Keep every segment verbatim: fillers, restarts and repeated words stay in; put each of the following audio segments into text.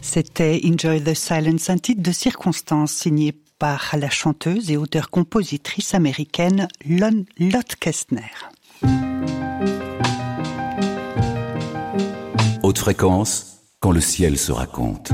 C'était Enjoy the Silence, un titre de circonstance signé par la chanteuse et auteure-compositrice américaine Lon Lotte Kestner. Haute fréquence, quand le ciel se raconte.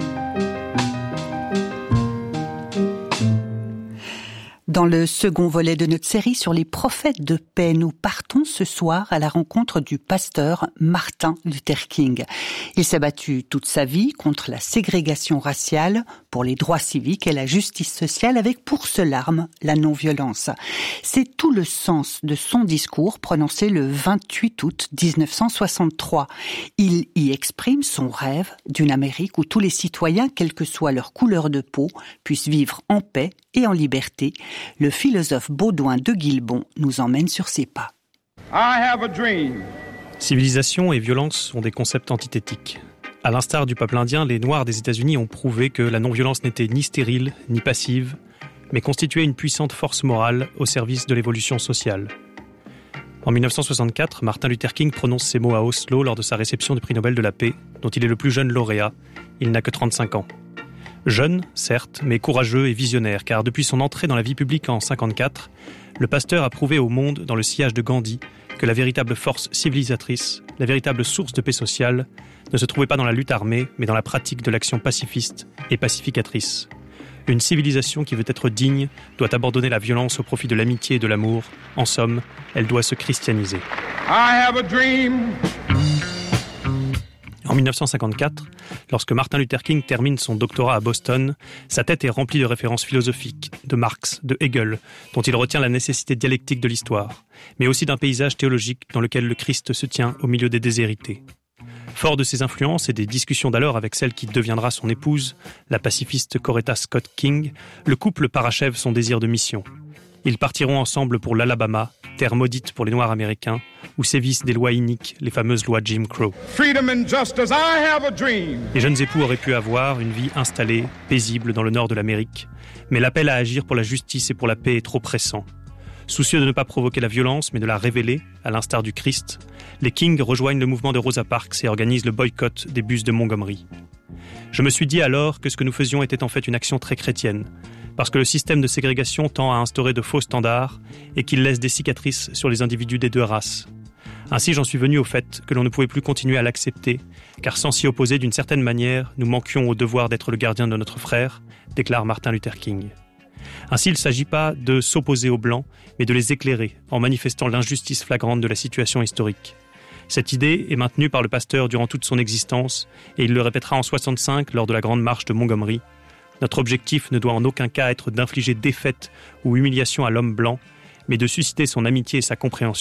Dans le second volet de notre série sur les prophètes de paix, nous partons ce soir à la rencontre du pasteur Martin Luther King. Il s'est battu toute sa vie contre la ségrégation raciale, pour les droits civiques et la justice sociale, avec pour seule arme la non-violence. C'est tout le sens de son discours prononcé le vingt-huit août dix-neuf cent soixante-trois. Il y exprime son rêve d'une Amérique où tous les citoyens, quelle que soit leur couleur de peau, puissent vivre en paix et en liberté. Le philosophe Baudouin de Guilbon nous emmène sur ses pas. I have a dream. Civilisation et violence sont des concepts antithétiques. À l'instar du peuple indien, les Noirs des États-Unis ont prouvé que la non-violence n'était ni stérile, ni passive, mais constituait une puissante force morale au service de l'évolution sociale. En dix-neuf cent soixante-quatre, Martin Luther King prononce ces mots à Oslo lors de sa réception du prix Nobel de la paix, dont il est le plus jeune lauréat. Il n'a que trente-cinq ans. Jeune, certes, mais courageux et visionnaire, car depuis son entrée dans la vie publique en cinquante-quatre, le pasteur a prouvé au monde, dans le sillage de Gandhi, que la véritable force civilisatrice, la véritable source de paix sociale, ne se trouvait pas dans la lutte armée, mais dans la pratique de l'action pacifiste et pacificatrice. Une civilisation qui veut être digne doit abandonner la violence au profit de l'amitié et de l'amour. En somme, elle doit se christianiser. I have a dream. En dix-neuf cent cinquante-quatre, lorsque Martin Luther King termine son doctorat à Boston, sa tête est remplie de références philosophiques, de Marx, de Hegel, dont il retient la nécessité dialectique de l'histoire, mais aussi d'un paysage théologique dans lequel le Christ se tient au milieu des déshérités. Fort de ses influences et des discussions d'alors avec celle qui deviendra son épouse, la pacifiste Coretta Scott King, le couple parachève son désir de mission. Ils partiront ensemble pour l'Alabama, terre maudite pour les Noirs américains, où sévissent des lois iniques, les fameuses lois Jim Crow. Freedom and justice, I have a dream. Les jeunes époux auraient pu avoir une vie installée, paisible dans le nord de l'Amérique, mais l'appel à agir pour la justice et pour la paix est trop pressant. Soucieux de ne pas provoquer la violence, mais de la révéler, à l'instar du Christ, les King rejoignent le mouvement de Rosa Parks et organisent le boycott des bus de Montgomery. Je me suis dit alors que ce que nous faisions était en fait une action très chrétienne, parce que le système de ségrégation tend à instaurer de faux standards et qu'il laisse des cicatrices sur les individus des deux races. Ainsi, j'en suis venu au fait que l'on ne pouvait plus continuer à l'accepter, car sans s'y opposer d'une certaine manière, nous manquions au devoir d'être le gardien de notre frère, déclare Martin Luther King. Ainsi, il ne s'agit pas de s'opposer aux Blancs, mais de les éclairer en manifestant l'injustice flagrante de la situation historique. Cette idée est maintenue par le pasteur durant toute son existence, et il le répétera en soixante-cinq lors de la grande marche de Montgomery. Notre objectif ne doit en aucun cas être d'infliger défaite ou humiliation à l'homme blanc, mais de susciter son amitié et sa compréhension